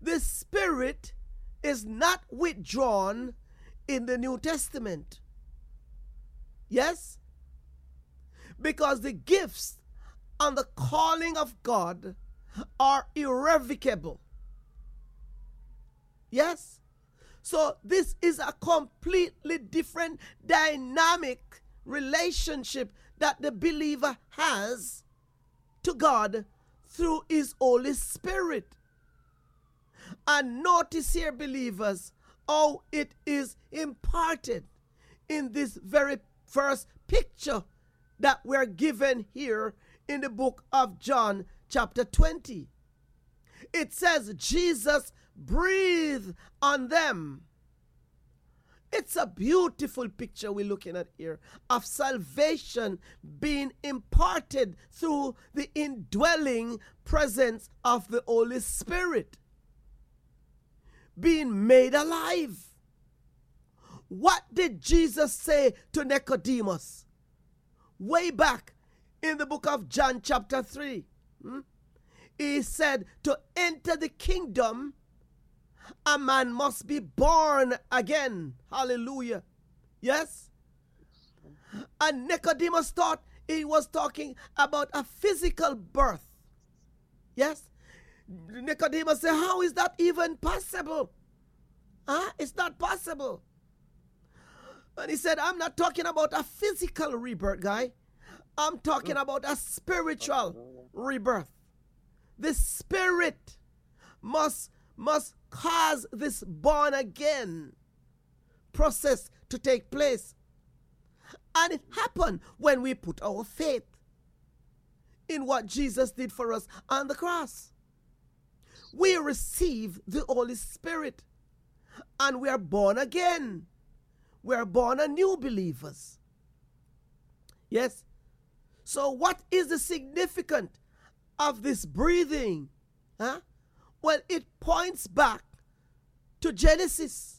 the Spirit is not withdrawn in the New Testament. Yes? Because the gifts and the calling of God are irrevocable. Yes? So this is a completely different dynamic relationship that the believer has to God through his Holy Spirit. And notice here, believers, how it is imparted in this very first picture that we're given here in the book of John chapter 20. It says Jesus breathed on them. It's a beautiful picture we're looking at here of salvation being imparted through the indwelling presence of the Holy Spirit. Being made alive. What did Jesus say to Nicodemus? Way back in the book of John chapter 3. He said, to enter the kingdom, a man must be born again. Hallelujah. Yes? And Nicodemus thought he was talking about a physical birth. Yes? Nicodemus said, how is that even possible? It's not possible. And he said, I'm not talking about a physical rebirth, guy. I'm talking about a spiritual rebirth. The Spirit must cause this born again process to take place. And it happened when we put our faith in what Jesus did for us on the cross. We receive the Holy Spirit and we are born again. We are born anew believers. Yes. So what is the significance of this breathing? Well, it points back to Genesis,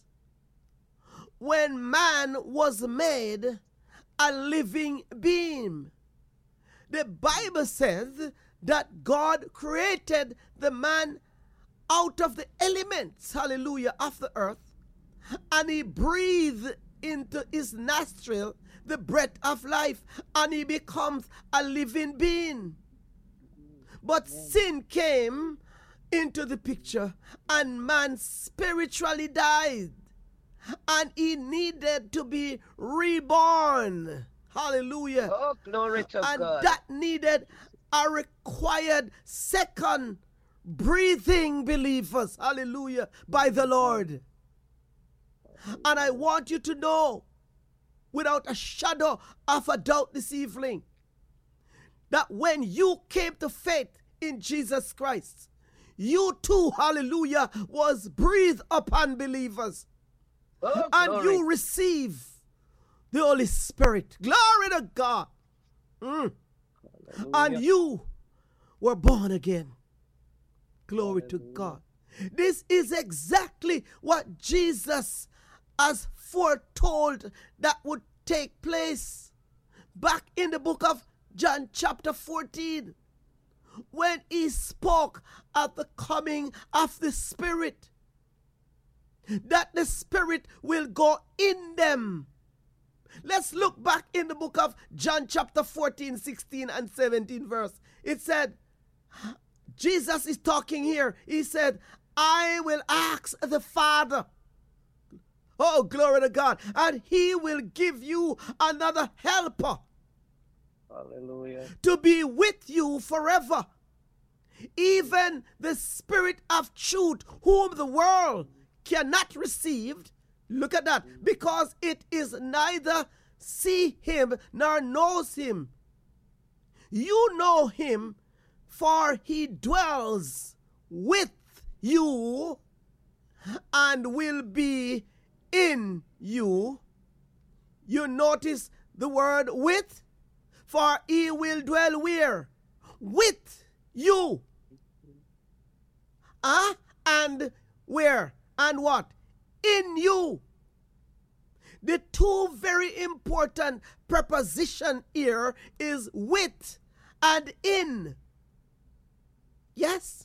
when man was made a living being. The Bible says that God created the man out of the elements, hallelujah, of the earth, and he breathed into his nostril the breath of life, and he becomes a living being. But sin came into the picture, and man spiritually died, and he needed to be reborn. Hallelujah. Oh, glory to God. And that needed a required second breathing, believers, hallelujah, by the Lord. And I want you to know, without a shadow of a doubt this evening, that when you came to faith in Jesus Christ, you too, hallelujah, was breathed upon, believers. Oh, and you receive the Holy Spirit. Glory to God. And you were born again. Glory to God. This is exactly what Jesus has foretold that would take place back in the book of John chapter 14, when he spoke of the coming of the Spirit, that the Spirit will go in them. Let's look back in the book of John chapter 14, 16 and 17 verse. It said, Jesus is talking here. He said, I will ask the Father. Oh, glory to God. And he will give you another helper. Hallelujah. To be with you forever. Even the Spirit of truth, whom the world cannot receive. Look at that. Because it is neither see him nor knows him. You know him, for he dwells with you and will be in you. You notice the word with? For he will dwell where? With you. And where? And what? In you. The two very important preposition here is with and in. Yes?